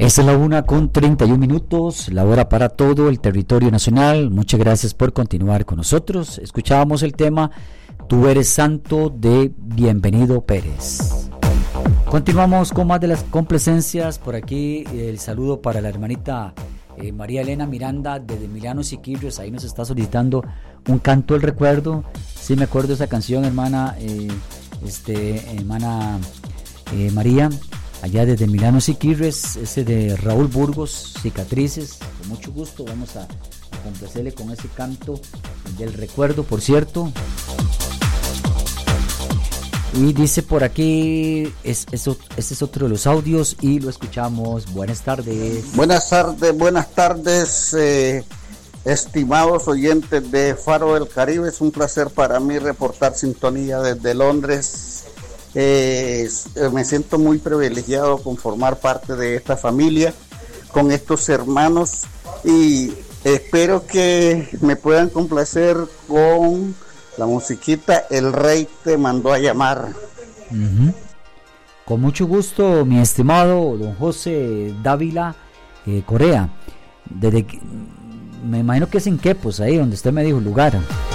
Esta es la 1:31, la hora para todo el territorio nacional. Muchas gracias por continuar con nosotros. Escuchábamos el tema Tú eres santo de Bienvenido Pérez. Continuamos con más de las complacencias. Por aquí el saludo para la hermanita María Elena Miranda desde Milano Siquirres. Ahí nos está solicitando un canto del recuerdo. Sí me acuerdo de esa canción, hermana hermana María, allá desde Milano Siquirres, ese de Raúl Burgos, Cicatrices. Con mucho gusto vamos a complacerle con ese canto del recuerdo, por cierto. Y dice por aquí, este es otro de los audios y lo escuchamos. Buenas tardes. Buenas tardes, estimados oyentes de Faro del Caribe. Es un placer para mí reportar sintonía desde Londres. Me siento muy privilegiado con formar parte de esta familia, con estos hermanos, y espero que me puedan complacer con la musiquita El Rey te mandó a llamar. Uh-huh. Con mucho gusto, mi estimado don José Dávila Correa. Me imagino que es en Quepos, ahí donde usted me dijo el lugar.